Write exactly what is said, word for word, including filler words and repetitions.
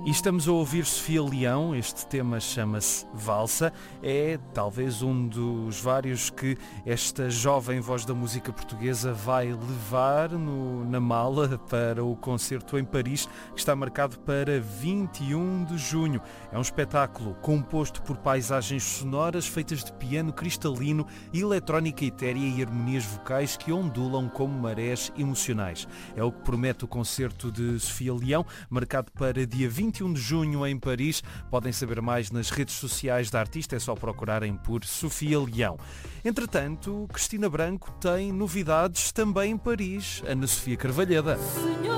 E estamos a ouvir Sofia Leão, este tema chama-se Valsa, é talvez um dos vários que esta jovem voz da música portuguesa vai levar no, na mala para o concerto em Paris, que está marcado para vinte e um de junho. É um espetáculo composto por paisagens sonoras feitas de piano cristalino, eletrónica etérea e harmonias vocais que ondulam como marés emocionais. É o que promete o concerto de Sofia Leão, marcado para dia vinte e um de junho em Paris. Podem saber mais nas redes sociais da artista, é só procurarem por Sofia Leão. Entretanto, Cristina Branco tem novidades também em Paris. Ana Sofia Carvalheda.